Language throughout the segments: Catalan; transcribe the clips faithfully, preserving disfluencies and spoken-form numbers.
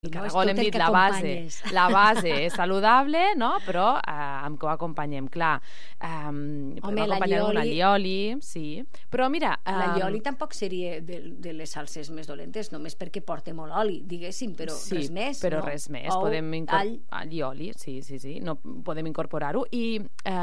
El caragol, hem dit, la base, la base és saludable, no? Però eh, amb què ho acompanyem? Clar, eh, Home, l'acompanyar d'un allioli, sí. Però mira... Eh, l'allioli tampoc seria de, de les salses més dolentes, només perquè porta molt oli, diguéssim, però sí, res més, però no? res més. Ou, podem incorporar... all... Allioli, sí, sí, sí. No, podem incorporar-ho. I eh,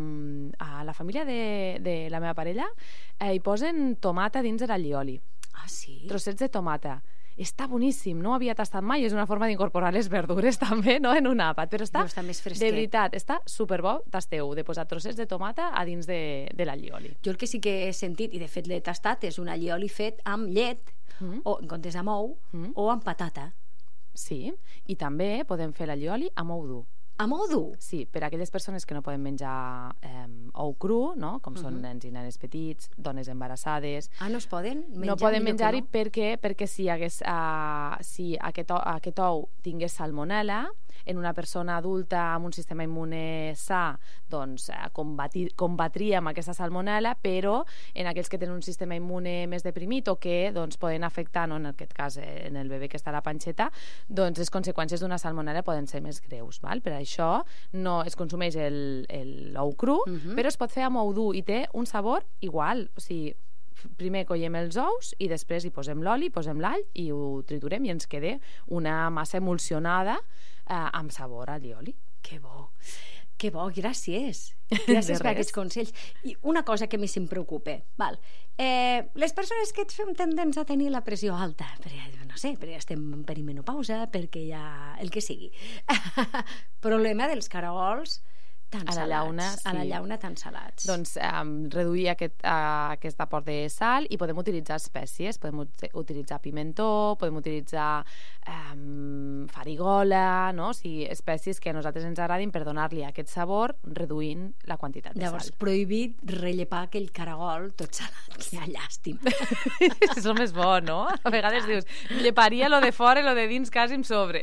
a la família de, de la meva parella eh, hi posen tomata dins de l'allioli. Ah, sí? Trossets de tomata. Està boníssim, no ho havia tastat mai, és una forma d'incorporar les verdures també, no?, en un àpat, però està, no, està més fresquet. De veritat, està superbo, tasteu, de posar trossets de tomata a dins de, de l'allioli. Jo el que sí que he sentit, i de fet l'he tastat, és un allioli fet amb llet, mm. o en comptes amb ou, mm. o amb patata. Sí, i també podem fer l'allioli amb ou dur. Amb ou dur? Sí, per a aquelles persones que no poden menjar eh, ou cru, no? Com uh-huh. són nens i nenes petits, dones embarassades... Ah, no es poden menjar? No poden menjar-hi no? perquè, perquè si, hagués, uh, si aquest, aquest ou tingués salmonel·la, en una persona adulta amb un sistema immune sa, doncs uh, combatir, combatríem aquesta salmonel·la, però en aquells que tenen un sistema immune més deprimit o que doncs, poden afectar, no, en aquest cas en el bebè que està a la panxeta, doncs les conseqüències d'una salmonel·la poden ser més greus, val? Per això no es consumeix l'ou cru, uh-huh. però es pot fer amb ou dur i té un sabor igual. O sigui, primer collem els ous i després hi posem l'oli, posem l'all i ho triturem i ens queda una massa emulsionada eh, amb sabor a allioli. Que bo, que bo, gràcies. Gràcies per aquests consells. I una cosa que a mi se'm preocupa, val. Eh, les persones que fem tendents a tenir la pressió alta, perquè, no sé, perquè estem en perimenopausa, perquè hi ha el que sigui. Problema dels caragols tan a la salats, llauna, sí. a la llauna tan salats. Doncs um, reduir aquest, uh, aquest aport de sal i podem utilitzar espècies, podem ut utilitzar pimentó, podem utilitzar um, farigola, no? O sigui, espècies que a nosaltres ens agradin per donar-li aquest sabor reduint la quantitat de Llavors, sal. Llavors, prohibit rellepar aquell caragol tot salat, que ha llàstim. És el més bo, no? A vegades dius, lleparia lo de fora i lo de dins quasi em sobre.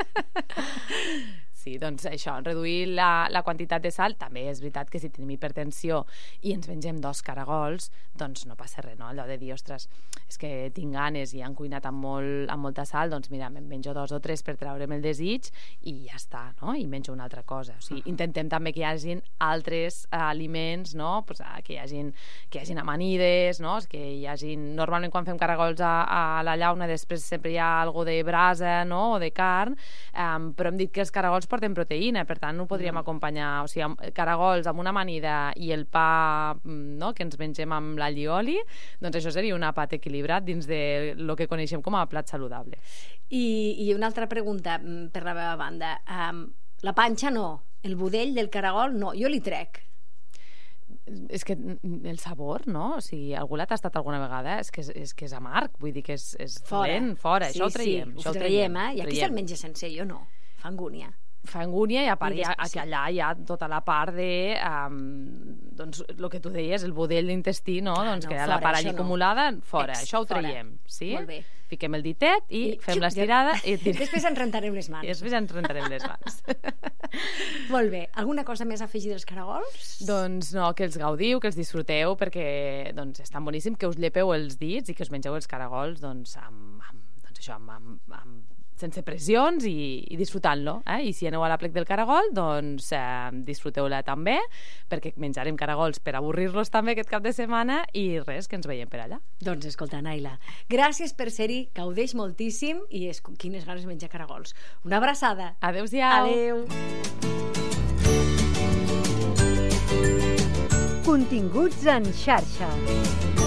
Sí, doncs això, reduir la, la quantitat de sal. També és veritat que si tenim hipertensió i ens mengem dos caragols, doncs no passa res, no? Allò de dir, ostres, és que tinc ganes i han cuinat amb, molt, amb molta sal, doncs mira, me'n menjo dos o tres per treure'm el desig i ja està, no? I menjo una altra cosa. O sigui, intentem també que hi hagin altres uh, aliments, no? Pues, uh, que hi hagin, que hi hagin amanides, no? Que hi hagin... Normalment quan fem caragols a, a la llauna després sempre hi ha algo de brasa, no? O de carn, um, però hem dit que els caragols porten proteïna, per tant no podríem mm. acompanyar, o sigui, caragols amb una amanida i el pa, no?, que ens mengem amb l'allioli, doncs això seria un àpat equilibrat dins de lo que coneixem com a plat saludable. I, i una altra pregunta per la meva banda. Um, la panxa no, el budell del caragol no, jo li trec. És que el sabor, no? O sigui, algú l'ha tastat alguna vegada, és que és, és, que és amarg, vull dir que és, és fora. dolent, fora, sí, això ho traiem. Sí, això ho traiem, eh? I aquí se'l menja sencer, jo no. Fa angúnia. Fa angúnia i a part I ja, que allà hi ha tota la part de um, doncs el que tu deies, el budell d'intestí, no? Clar, doncs no, que hi ha fora, la part allà no. acumulada, fora, Ex, això ho fora. traiem, sí? Molt bé. Fiquem el ditet i, I fem l'estirada i després ens rentarem les mans. I després ens rentarem les mans. Molt bé. Alguna cosa més a afegir dels caragols? Doncs no, que els gaudiu, que els disfruteu, perquè doncs, és tan boníssim que us llepeu els dits i que us mengeu els caragols doncs, amb, amb, doncs això, amb, amb, amb sense pressions i, i disfrutant-lo, eh? I si aneu a la plec del caragol, doncs eh, disfruteu-la també, perquè menjarem caragols per avorrir-los també aquest cap de setmana i res, que ens veiem per allà. Doncs escolta, Naila, gràcies per ser-hi, gaudeix moltíssim i és, quines ganes de menjar caragols. Una abraçada. Adéu-siau. Adéu. Continguts en xarxa.